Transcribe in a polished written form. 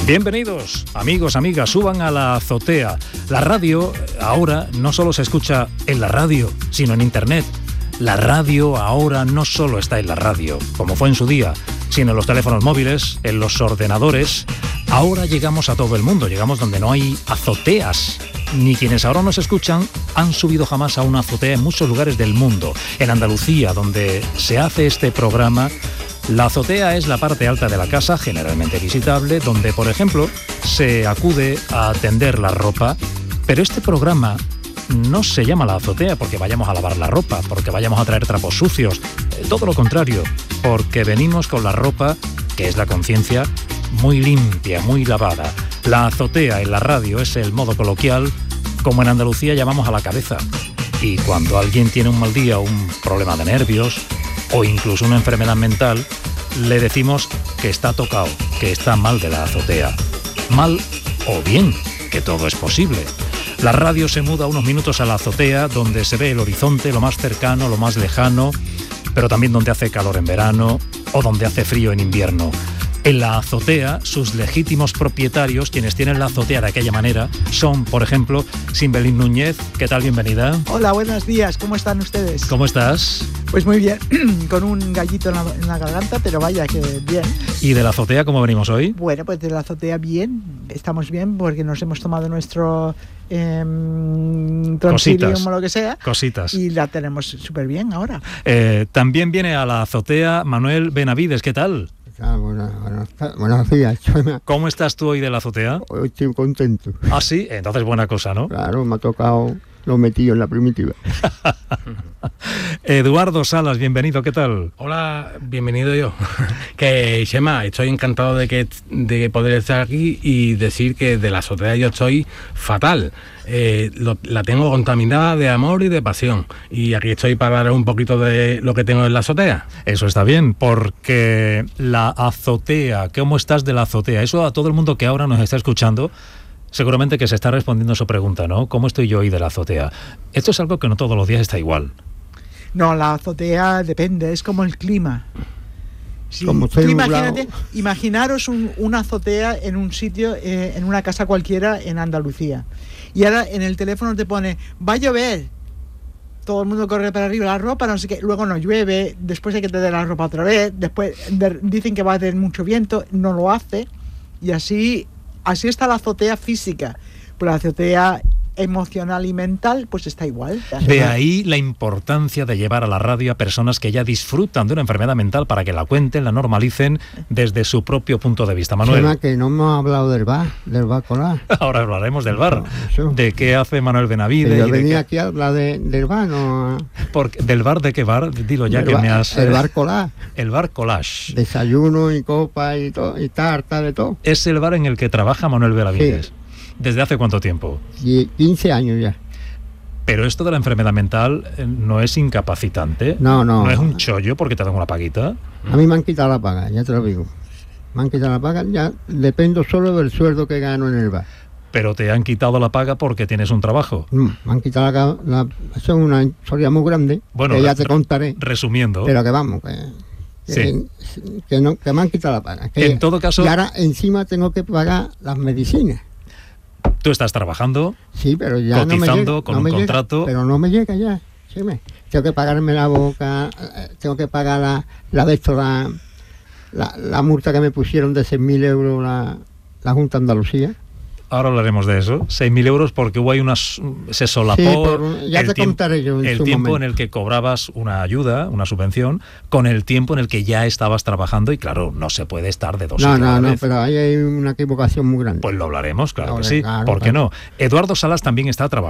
Bienvenidos, amigos, amigas, suban a la azotea. La radio ahora no solo se escucha en la radio, sino en internet. La radio ahora no solo está en la radio, como fue en su día, sino en los teléfonos móviles, en los ordenadores. Ahora llegamos a todo el mundo, llegamos donde no hay azoteas. Ni quienes ahora nos escuchan han subido jamás a una azotea en muchos lugares del mundo. En Andalucía, donde se hace este programa, la azotea es la parte alta de la casa, generalmente visitable, donde, por ejemplo, se acude a tender la ropa. Pero este programa no se llama la azotea porque vayamos a lavar la ropa, porque vayamos a traer trapos sucios. Todo lo contrario, porque venimos con la ropa, que es la conciencia, muy limpia, muy lavada. La azotea en la radio es el modo coloquial, como en Andalucía llamamos a la cabeza. Y cuando alguien tiene un mal día, un problema de nervios o incluso una enfermedad mental, le decimos que está tocado, que está mal de la azotea. Mal o bien, que todo es posible. La radio se muda unos minutos a la azotea, donde se ve el horizonte, lo más cercano, lo más lejano, pero también donde hace calor en verano o donde hace frío en invierno. En la azotea, sus legítimos propietarios, quienes tienen la azotea de aquella manera, son, por ejemplo, Simbelín Núñez. ¿Qué tal? Bienvenida. Hola, buenos días. ¿Cómo están ustedes? ¿Cómo estás? Pues muy bien, con un gallito en la garganta, pero vaya que bien. ¿Y de la azotea cómo venimos hoy? Bueno, pues de la azotea bien, estamos bien porque nos hemos tomado nuestro Transilium o lo que sea. Cositas. Y la tenemos súper bien ahora. También viene a la azotea Manuel Benavides. ¿Qué tal? Buenos días. ¿Cómo estás tú hoy de la azotea? Hoy estoy contento. Ah, sí, entonces buena cosa, ¿no? Claro, me ha tocado lo metido en la primitiva. Eduardo Salas, bienvenido, ¿qué tal? Hola, bienvenido yo. Que Chema, estoy encantado de poder estar aquí y decir que de la azotea yo estoy fatal. La tengo contaminada de amor y de pasión. Y aquí estoy para dar un poquito de lo que tengo en la azotea. Eso está bien, porque la azotea, ¿cómo estás de la azotea? Eso a todo el mundo que ahora nos está escuchando, seguramente que se está respondiendo su pregunta, ¿no? ¿Cómo estoy yo hoy de la azotea? Esto es algo que no todos los días está igual. No, la azotea depende, es como el clima. Sí, imaginaros una azotea en un sitio, en una casa cualquiera en Andalucía. Y ahora en el teléfono te pone, va a llover. Todo el mundo corre para arriba la ropa, no sé qué. Luego no llueve, después hay que tener la ropa otra vez. Después dicen que va a tener mucho viento, no lo hace. Y así está la azotea física. Pero la azotea emocional y mental, pues está igual. De ahí la importancia de llevar a la radio a personas que ya disfrutan de una enfermedad mental para que la cuenten, la normalicen desde su propio punto de vista. Manuel. Chema, que no hemos hablado del bar colar. Ahora hablaremos del bar. Eso. ¿De qué hace Manuel Benavides? Yo venía aquí a hablar del bar, ¿no? ¿Del bar de qué bar? Dilo ya que me has... El bar colar. El bar collage. Desayuno y copa y todo, y tarta de todo. Es el bar en el que trabaja Manuel Benavides. Sí. ¿Desde hace cuánto tiempo? 15 años ya. Pero esto de la enfermedad mental no es incapacitante. No. No es un chollo porque te dan una paguita. A mí me han quitado la paga, ya te lo digo. Me han quitado la paga, ya dependo solo del sueldo que gano en el bar. Pero te han quitado la paga porque tienes un trabajo. Me han quitado eso es una historia muy grande, bueno, que ya te contaré. Resumiendo. Pero que vamos, que me han quitado la paga. En todo caso... Y ahora encima tengo que pagar las medicinas. Tú estás trabajando, sí, pero ya cotizando no me llega, con un contrato. Pero no me llega ya. Sí, tengo que pagarme la boca, tengo que pagar la multa que me pusieron de 6.000 euros la Junta de Andalucía. Ahora hablaremos de eso. 6.000 euros porque hubo ahí se solapó ya te contaré yo el tiempo en el que cobrabas una ayuda, una subvención, con el tiempo en el que ya estabas trabajando y claro, no se puede estar de dos sitios a la vez. Pero ahí hay una equivocación muy grande. Pues lo hablaremos, claro que sí. ¿Por qué no? Eduardo Salas también está trabajando.